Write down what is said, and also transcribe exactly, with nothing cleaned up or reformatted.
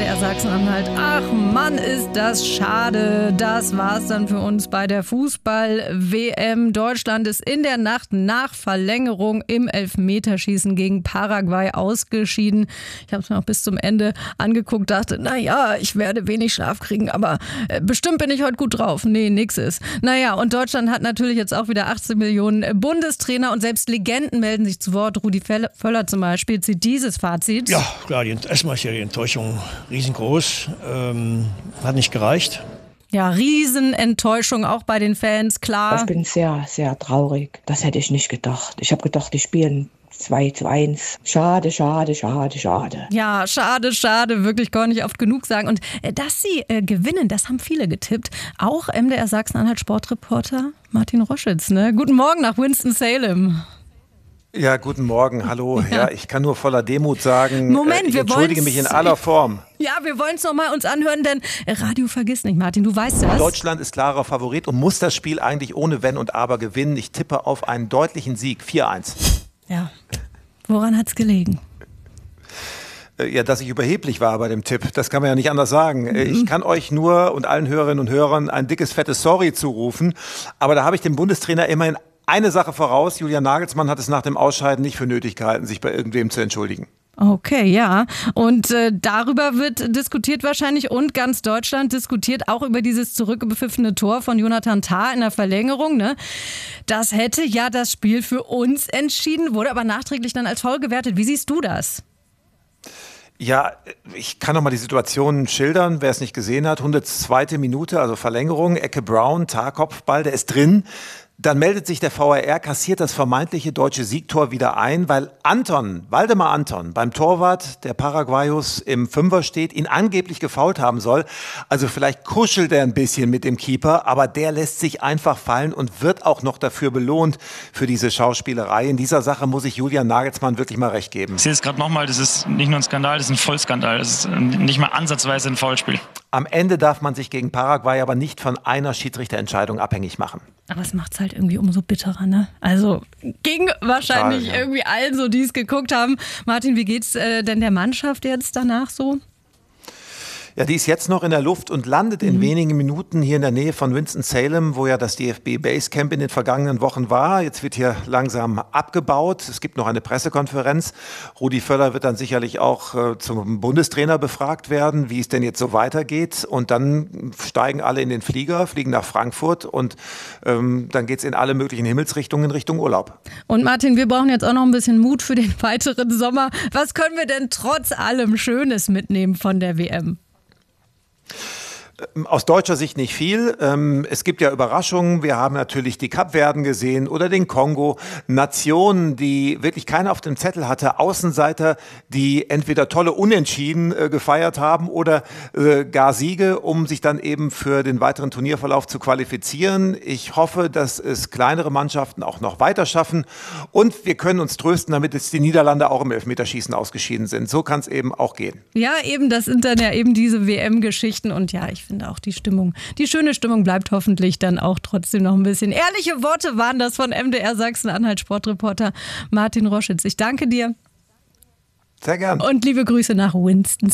D R Sachsen-Anhalt. Ach Mann, ist das schade. Das war's dann für uns bei der Fußball-W M. Deutschland ist in der Nacht nach Verlängerung im Elfmeterschießen gegen Paraguay ausgeschieden. Ich habe es mir auch bis zum Ende angeguckt, dachte, naja, ich werde wenig Schlaf kriegen, aber bestimmt bin ich heute gut drauf. Nee, nix ist. Naja, und Deutschland hat natürlich jetzt auch wieder achtzehn Millionen Bundestrainer und selbst Legenden melden sich zu Wort. Rudi Völler zum Beispiel zieht dieses Fazit. Ja, klar, die, erstmal ist ja die Enttäuschung riesengroß. Ähm, hat nicht gereicht. Ja, Riesenenttäuschung auch bei den Fans, klar. Ich bin sehr, sehr traurig. Das hätte ich nicht gedacht. Ich habe gedacht, die spielen zwei zu eins. Schade, schade, schade, schade. Ja, schade, schade, wirklich gar nicht oft genug sagen. Und äh, dass sie äh, gewinnen, das haben viele getippt. Auch M D R Sachsen-Anhalt Sportreporter Martin Roschitz. Ne? Guten Morgen nach Winston-Salem. Ja, guten Morgen, hallo. Ja. ja, ich kann nur voller Demut sagen, Moment, äh, ich wir entschuldige mich in aller Form. Ja, wir wollen es nochmal uns anhören, denn Radio vergisst nicht, Martin, du weißt das. Deutschland ist klarer Favorit und muss das Spiel eigentlich ohne Wenn und Aber gewinnen. Ich tippe auf einen deutlichen Sieg, vier eins. Ja, woran hat's gelegen? Ja, dass ich überheblich war bei dem Tipp, das kann man ja nicht anders sagen. Mhm. Ich kann euch nur und allen Hörerinnen und Hörern ein dickes, fettes Sorry zurufen, aber da habe ich dem Bundestrainer immerhin eine Sache voraus. Julian Nagelsmann hat es nach dem Ausscheiden nicht für nötig gehalten, sich bei irgendwem zu entschuldigen. Okay, ja. Und äh, darüber wird diskutiert wahrscheinlich und ganz Deutschland diskutiert auch über dieses zurückgepfiffene Tor von Jonathan Tah in der Verlängerung. Ne? Das hätte ja das Spiel für uns entschieden, wurde aber nachträglich dann als faul gewertet. Wie siehst du das? Ja, ich kann noch mal die Situation schildern, wer es nicht gesehen hat. hundertzweite Minute, also Verlängerung, Ecke Brown, Tah-Kopfball, der ist drin. Dann meldet sich der V A R, kassiert das vermeintliche deutsche Siegtor wieder ein, weil Anton, Waldemar Anton, beim Torwart der Paraguayos im Fünfer steht, ihn angeblich gefoult haben soll. Also vielleicht kuschelt er ein bisschen mit dem Keeper, aber der lässt sich einfach fallen und wird auch noch dafür belohnt für diese Schauspielerei. In dieser Sache muss ich Julian Nagelsmann wirklich mal recht geben. Ich sehe es gerade nochmal, das ist nicht nur ein Skandal, das ist ein Vollskandal. Das ist nicht mal ansatzweise ein Foulspiel. Am Ende darf man sich gegen Paraguay aber nicht von einer Schiedsrichterentscheidung abhängig machen. Aber es macht es halt irgendwie umso bitterer, ne? Also ging wahrscheinlich Total, ja. irgendwie allen so, die es geguckt haben. Martin, wie geht's äh, denn der Mannschaft jetzt danach so? Ja, die ist jetzt noch in der Luft und landet in mhm. wenigen Minuten hier in der Nähe von Winston-Salem, wo ja das D F B-Basecamp in den vergangenen Wochen war. Jetzt wird hier langsam abgebaut. Es gibt noch eine Pressekonferenz. Rudi Völler wird dann sicherlich auch äh, zum Bundestrainer befragt werden, wie es denn jetzt so weitergeht. Und dann steigen alle in den Flieger, fliegen nach Frankfurt und ähm, dann geht's in alle möglichen Himmelsrichtungen Richtung Urlaub. Und Martin, wir brauchen jetzt auch noch ein bisschen Mut für den weiteren Sommer. Was können wir denn trotz allem Schönes mitnehmen von der W M? Aus deutscher Sicht nicht viel. Es gibt ja Überraschungen. Wir haben natürlich die Kapverden gesehen oder den Kongo. Nationen, die wirklich keiner auf dem Zettel hatte. Außenseiter, die entweder tolle Unentschieden gefeiert haben oder gar Siege, um sich dann eben für den weiteren Turnierverlauf zu qualifizieren. Ich hoffe, dass es kleinere Mannschaften auch noch weiter schaffen. Und wir können uns trösten, damit jetzt die Niederlande auch im Elfmeterschießen ausgeschieden sind. So kann es eben auch gehen. Ja, eben, das sind dann ja eben diese W M-Geschichten. Und ja, ich finde auch die Stimmung, die schöne Stimmung bleibt hoffentlich dann auch trotzdem noch ein bisschen. Ehrliche Worte waren das von M D R Sachsen-Anhalt Sportreporter Martin Roschitz. Ich danke dir. Sehr gern. Und liebe Grüße nach Winston.